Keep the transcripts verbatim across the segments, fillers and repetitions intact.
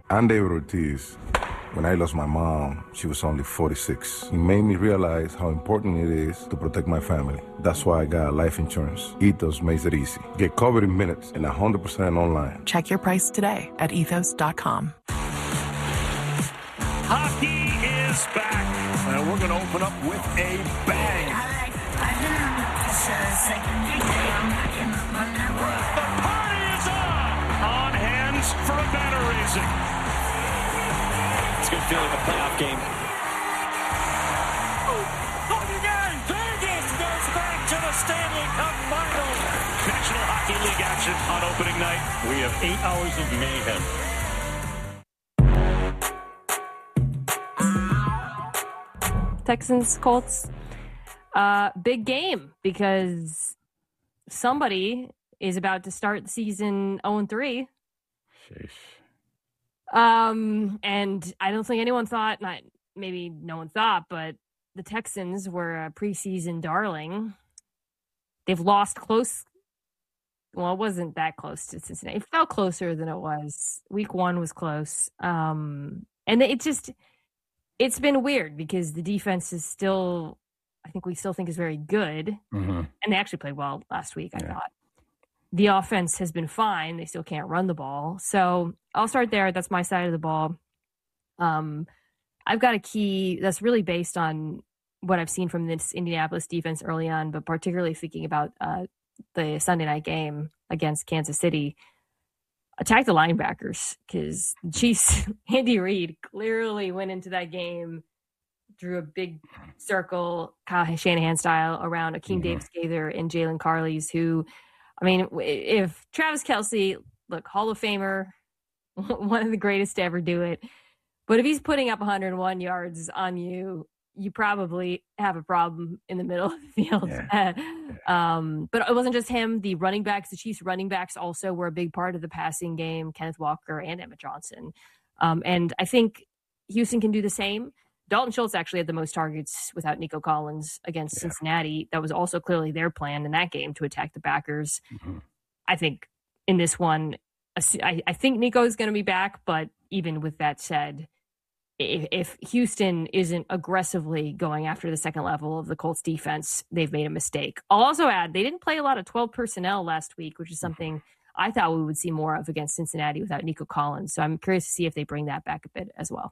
I'm David Ortiz. When I lost my mom, she was only forty-six. It made me realize how important it is to protect my family. That's why I got life insurance. Ethos makes it easy. Get covered in minutes and one hundred percent online. Check your price today at ethos dot com. Hockey is back, and we're going to open up with a bang. The party is on! On hands for a banner raising. It's a good feeling, the playoff game. Vegas goes back to the Stanley Cup Finals. National Hockey League action on opening night. We have eight hours of mayhem. Texans, Colts, uh, big game because somebody is about to start the season oh and three. Sheesh. Um, and I don't think anyone thought, not maybe no one thought, but the Texans were a preseason darling. They've lost close. Well, it wasn't that close to Cincinnati. It felt closer than it was. Week one was close. Um, and it just, it's been weird because the defense is still, I think we still think is very good. Mm-hmm. And they actually played well last week, I yeah. thought. The offense has been fine. They still can't run the ball. So I'll start there. That's my side of the ball. Um, I've got a key that's really based on what I've seen from this Indianapolis defense early on, but particularly thinking about uh, the Sunday night game against Kansas City. Attack the linebackers because the Chiefs, Andy Reid clearly went into that game, drew a big circle, Kyle Shanahan style, around Akeem Mm-hmm. Davis-Gaither and Jalen Carley's, who, I mean, if Travis Kelce, look, Hall of Famer, one of the greatest to ever do it, but if he's putting up one hundred one yards on you, you probably have a problem in the middle of the field. Yeah. um, but it wasn't just him. The running backs, the Chiefs running backs also were a big part of the passing game, Kenneth Walker and Emmett Johnson. Um, and I think Houston can do the same. Dalton Schultz actually had the most targets without Nico Collins against yeah. Cincinnati. That was also clearly their plan in that game to attack the backers. Mm-hmm. I think in this one, I, I think Nico is going to be back, but even with that said, if, if Houston isn't aggressively going after the second level of the Colts defense, they've made a mistake. I'll also add, they didn't play a lot of twelve personnel last week, which is something I thought we would see more of against Cincinnati without Nico Collins. So I'm curious to see if they bring that back a bit as well.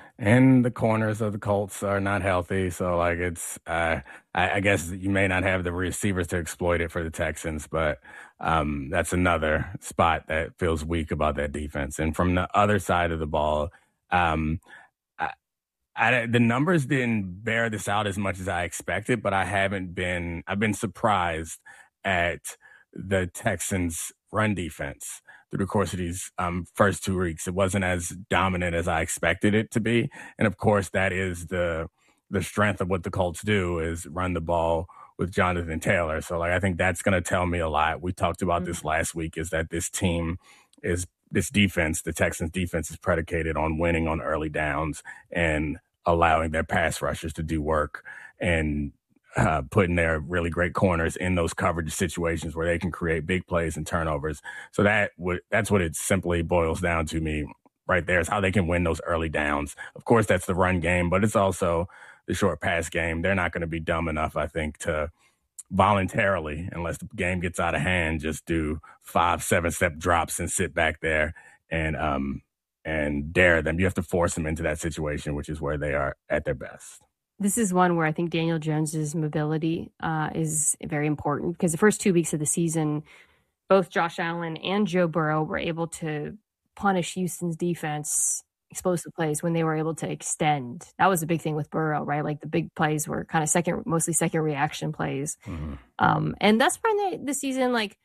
And the corners of the Colts are not healthy. So, like, it's, uh, I, I guess you may not have the receivers to exploit it for the Texans, but um, that's another spot that feels weak about that defense. And from the other side of the ball, um, I, I, the numbers didn't bear this out as much as I expected, but I haven't been, I've been surprised at the Texans' run defense through the course of these um, first two weeks. It wasn't as dominant as I expected it to be. And of course, that is the the strength of what the Colts do, is run the ball with Jonathan Taylor. So like, I think that's going to tell me a lot. We talked about mm-hmm. this last week, is that this team is, this defense, the Texans defense, is predicated on winning on early downs and allowing their pass rushers to do work and Uh, putting their really great corners in those coverage situations where they can create big plays and turnovers. So that would, that's what it simply boils down to me right there, is how they can win those early downs. Of course, that's the run game, but it's also the short pass game. They're not going to be dumb enough, I think, to voluntarily, unless the game gets out of hand, just do five, seven step drops and sit back there and, um, and dare them. You have to force them into that situation, which is where they are at their best. This is one where I think Daniel Jones's mobility uh, is very important, because the first two weeks of the season, both Josh Allen and Joe Burrow were able to punish Houston's defense, explosive plays, when they were able to extend. That was a big thing with Burrow, right? Like the big plays were kind of second, mostly second reaction plays. Mm-hmm. Um, and that's part of the, the season. Like,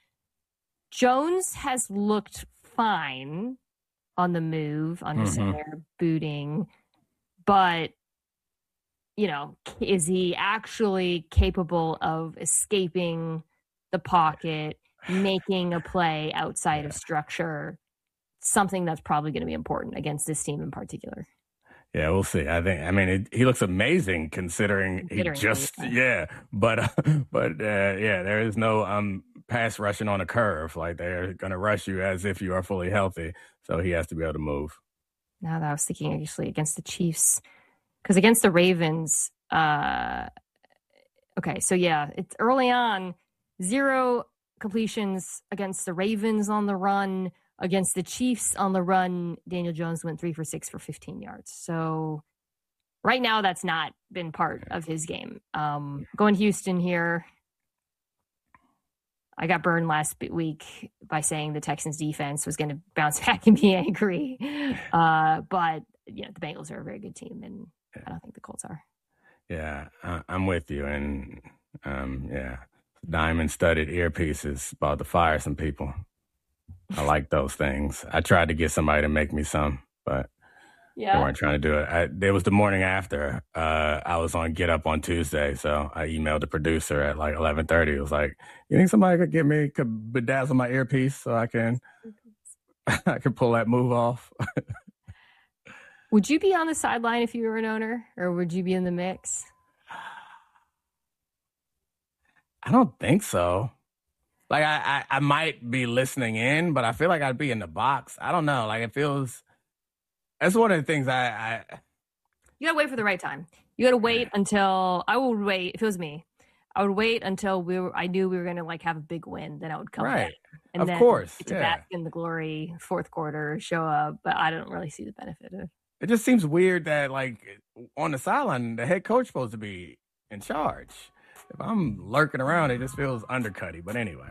Jones has looked fine on the move, under mm-hmm. center, booting, but you know, is he actually capable of escaping the pocket, making a play outside yeah. of structure? Something that's probably going to be important against this team in particular. Yeah, we'll see. I think, I mean, it, he looks amazing considering, considering he just, yeah, but, uh, but, uh, yeah, there is no, um, pass rushing on a curve. Like, they're going to rush you as if you are fully healthy. So he has to be able to move. now that I was thinking actually against the Chiefs, because against the Ravens, uh, okay, so yeah, it's early on, zero completions against the Ravens on the run. Against the Chiefs on the run, Daniel Jones went three for six for fifteen yards. So right now, that's not been part of his game. Um, going Houston here, I got burned last week by saying the Texans defense was going to bounce back and be angry. Uh, but, you know, the Bengals are a very good team, and I don't think the Colts are. Yeah, I'm with you. And, um, yeah, diamond-studded earpieces about to fire some people. I like those things. I tried to get somebody to make me some, but yeah. They weren't trying to do it. I, it was the morning after. Uh, I was on Get Up on Tuesday, so I emailed the producer at like eleven thirty. It was like, you think somebody could get me, could bedazzle my earpiece so I can, I can pull that move off? Would you be on the sideline if you were an owner, or would you be in the mix? I don't think so. Like, I, I, I might be listening in, but I feel like I'd be in the box. I don't know. Like, it feels... That's one of the things I, I... You gotta wait for the right time. You gotta wait until... I would wait, if it was me, I would wait until we were, I knew we were gonna, like, have a big win. Then I would come right. back. And of then course, to yeah. bask in the glory, fourth quarter, show up. But I don't really see the benefit of it. It just seems weird that, like, on the sideline, the head coach supposed to be in charge. If I'm lurking around, it just feels undercutty. But anyway.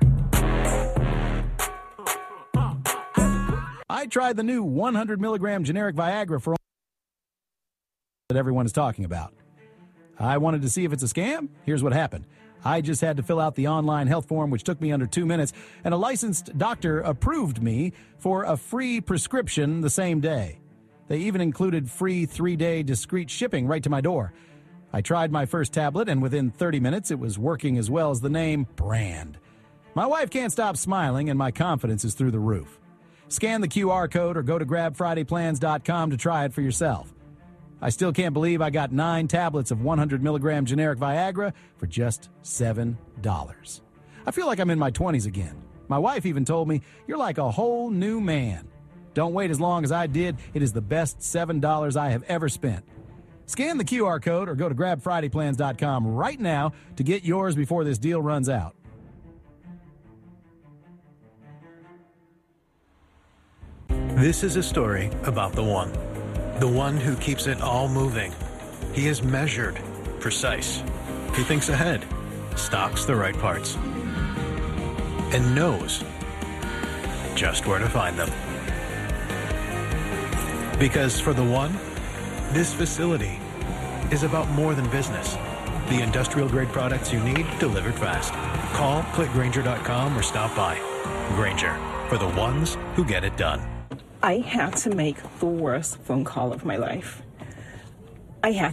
I tried the new one hundred milligram generic Viagra for that everyone is talking about. I wanted to see if it's a scam. Here's what happened. I just had to fill out the online health form, which took me under two minutes, and a licensed doctor approved me for a free prescription the same day. They even included free three-day discreet shipping right to my door. I tried my first tablet, and within thirty minutes, it was working as well as the name brand. My wife can't stop smiling, and my confidence is through the roof. Scan the Q R code or go to grab friday plans dot com to try it for yourself. I still can't believe I got nine tablets of one hundred milligram generic Viagra for just seven dollars. I feel like I'm in my twenties again. My wife even told me, "You're like a whole new man." Don't wait as long as I did. It is the best seven dollars I have ever spent. Scan the Q R code or go to grab friday plans dot com right now to get yours before this deal runs out. This is a story about the one. The one who keeps it all moving. He is measured, precise. He thinks ahead, stocks the right parts, and knows just where to find them. Because for the one, this facility is about more than business. The industrial-grade products you need delivered fast. Call, click Grainger dot com, or stop by. Grainger, for the ones who get it done. I had to make the worst phone call of my life. I had